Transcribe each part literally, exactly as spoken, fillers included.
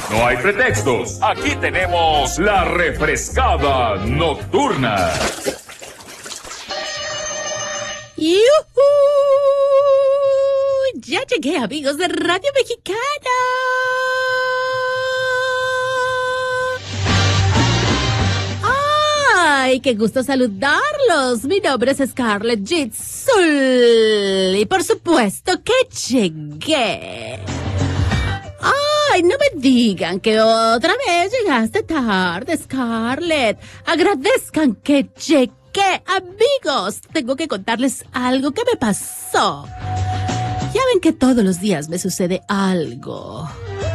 No hay pretextos. Aquí tenemos la refrescada nocturna. ¡Yujú! Ya llegué, amigos de Radio Mexicana. ¡Ay, qué gusto saludarlos! Mi nombre es Scarlett Jitsul. Y por supuesto que llegué. ¡Ay, no me digan que otra vez llegaste tarde, Scarlett! Agradezcan que llegué. Amigos, tengo que contarles algo que me pasó. Ya ven que todos los días me sucede algo.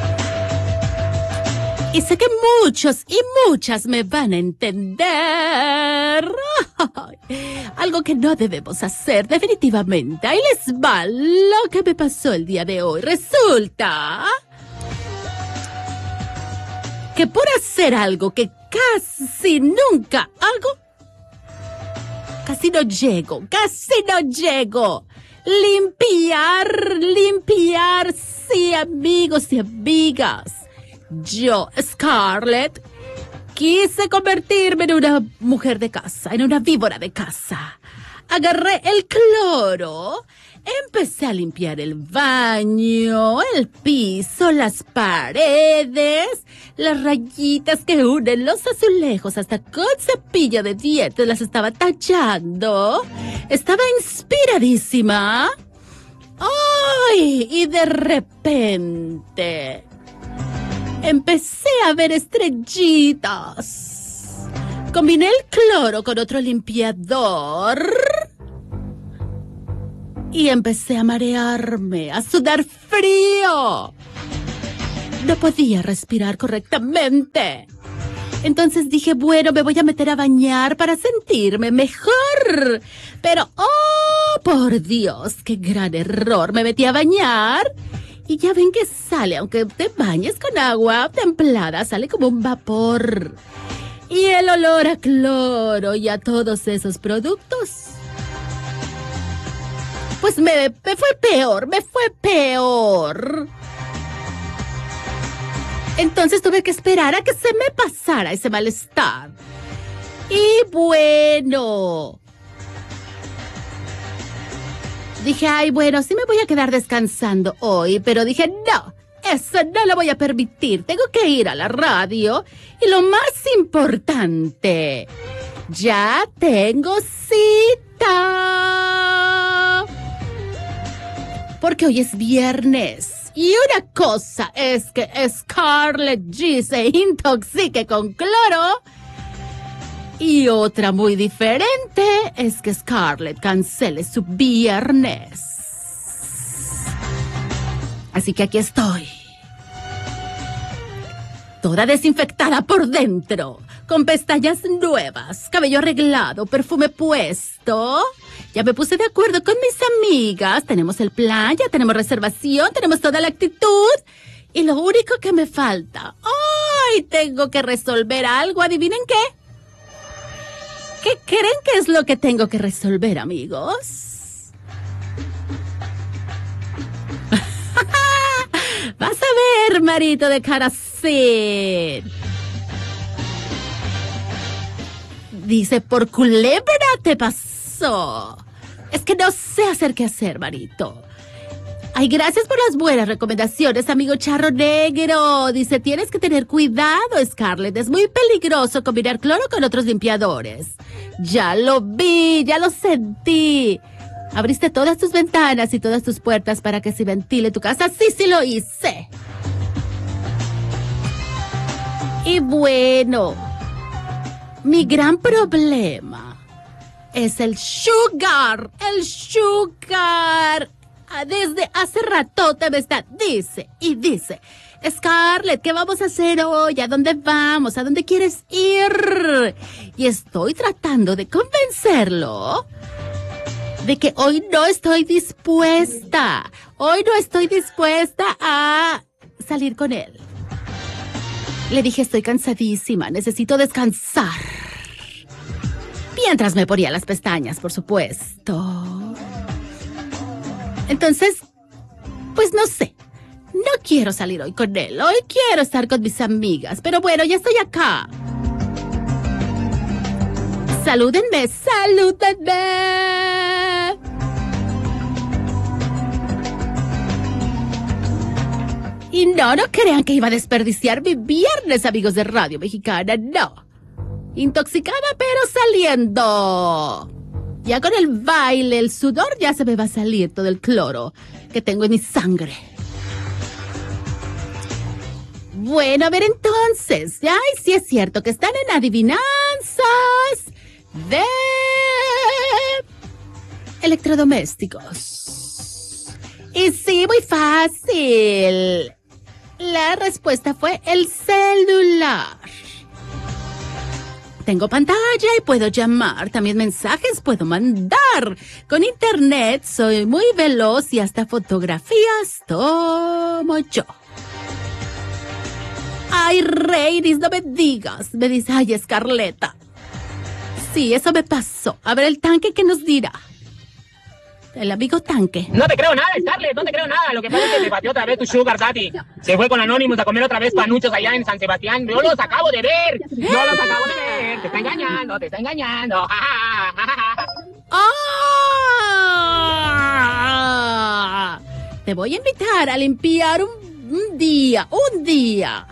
Y sé que muchos y muchas me van a entender. Algo que no debemos hacer definitivamente. Ahí les va lo que me pasó el día de hoy. Resulta que por hacer algo que casi nunca hago, casi no llego, casi no llego. Limpiar, limpiar, sí, amigos y amigas. Yo, Scarlett, quise convertirme en una mujer de casa, en una víbora de casa. Agarré el cloro, empecé a limpiar el baño, el piso, las paredes, las rayitas que unen los azulejos, hasta con cepillo de dientes las estaba tachando. Estaba inspiradísima. ¡Ay! Y de repente empecé a ver estrellitas. Combiné el cloro con otro limpiador y empecé a marearme, a sudar frío. No podía respirar correctamente. Entonces dije, bueno, me voy a meter a bañar para sentirme mejor. Pero, oh, por Dios, qué gran error. Me metí a bañar y ya ven que sale, aunque te bañes con agua templada, sale como un vapor. Y el olor a cloro y a todos esos productos, pues me, me fue peor, me fue peor. Entonces tuve que esperar a que se me pasara ese malestar. Y bueno, dije, ay, bueno, sí me voy a quedar descansando hoy, pero dije, no, eso no lo voy a permitir. Tengo que ir a la radio y lo más importante, ya tengo cita. Porque hoy es viernes. Y una cosa es que Scarlett G se intoxique con cloro. Y otra muy diferente es que Scarlett cancele su viernes. Así que aquí estoy. Toda desinfectada por dentro. Con pestañas nuevas, cabello arreglado, perfume puesto. Ya me puse de acuerdo con mis amigas. Tenemos el plan, ya tenemos reservación, tenemos toda la actitud. Y lo único que me falta... ¡Ay! Tengo que resolver algo. ¿Adivinen qué? ¿Qué creen que es lo que tengo que resolver, amigos? Vas a ver, marito de Caracín. Dice, por culebra te pasó. Es que no sé hacer qué hacer, marito. Ay, gracias por las buenas recomendaciones, amigo Charro Negro. Dice, tienes que tener cuidado, Scarlett. Es muy peligroso combinar cloro con otros limpiadores. Ya lo vi, ya lo sentí. Abriste todas tus ventanas y todas tus puertas para que se ventile tu casa. Sí, sí lo hice. Y bueno, mi gran problema es el sugar, el sugar. Desde hace ratote me está, dice y dice, Scarlett, ¿qué vamos a hacer hoy? ¿A dónde vamos? ¿A dónde quieres ir? Y estoy tratando de convencerlo de que hoy no estoy dispuesta. Hoy no estoy dispuesta a salir con él. Le dije, estoy cansadísima, necesito descansar. Mientras me ponía las pestañas, por supuesto. Entonces, pues no sé. No quiero salir hoy con él. Hoy quiero estar con mis amigas. Pero bueno, ya estoy acá. Salúdenme, salúdenme. Y no, no crean que iba a desperdiciar mi viernes, amigos de Radio Mexicana, no. Intoxicada, pero saliendo. Ya con el baile, el sudor, ya se me va a salir todo el cloro que tengo en mi sangre. Bueno, a ver entonces. Ay, sí es cierto que están en adivinanzas de electrodomésticos. Y sí, muy fácil. La respuesta fue el celular. Tengo pantalla y puedo llamar, también mensajes puedo mandar. Con internet soy muy veloz y hasta fotografías tomo yo. Ay, Reiris, no me digas. Me dice, ay, Escarleta. Sí, eso me pasó. A ver el tanque, ¿qué nos dirá? El amigo tanque. No te creo nada, Scarlett, no te creo nada. Lo que pasa es que te batió otra vez tu sugar daddy. Se fue con Anonymous a comer otra vez panuchos allá en San Sebastián. Yo los acabo de ver. Yo los acabo de ver. Te está engañando, te está engañando. ¡Ah! Te voy a invitar a limpiar un, un día, un día.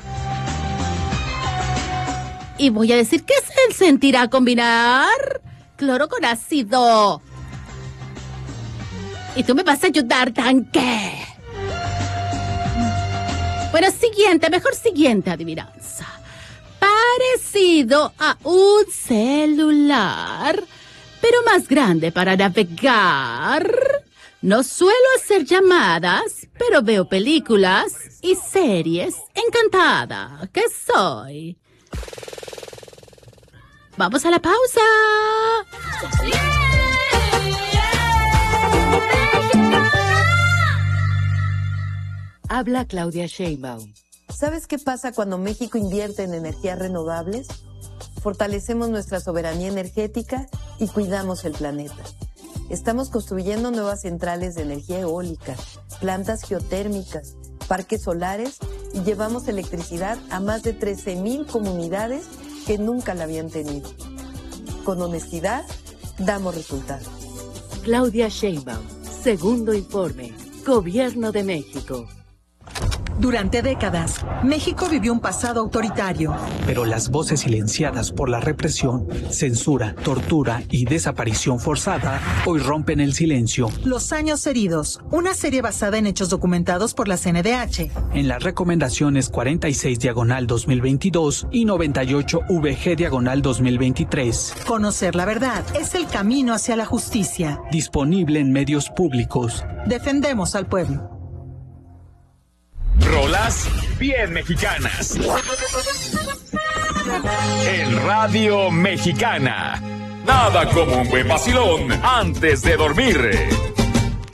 Y voy a decir que se sentirá combinar cloro con ácido. Y tú me vas a ayudar, tanque. Bueno, siguiente, mejor siguiente adivinanza. Parecido a un celular, pero más grande para navegar. No suelo hacer llamadas, pero veo películas y series. Encantada. ¿Qué soy? Vamos a la pausa. Habla Claudia Sheinbaum. ¿Sabes qué pasa cuando México invierte en energías renovables? Fortalecemos nuestra soberanía energética y cuidamos el planeta. Estamos construyendo nuevas centrales de energía eólica, plantas geotérmicas, parques solares y llevamos electricidad a más de trece mil comunidades que nunca la habían tenido. Con honestidad, damos resultados. Claudia Sheinbaum, segundo informe, Gobierno de México. Durante décadas, México vivió un pasado autoritario. Pero las voces silenciadas por la represión, censura, tortura y desaparición forzada hoy rompen el silencio. Los años heridos, una serie basada en hechos documentados por la C N D H. En las recomendaciones cuarenta y seis diagonal dos mil veintidós y noventa y ocho V G diagonal dos mil veintitrés. Conocer la verdad es el camino hacia la justicia. Disponible en medios públicos. Defendemos al pueblo. Rolas bien mexicanas. En Radio Mexicana. Nada como un buen vacilón antes de dormir.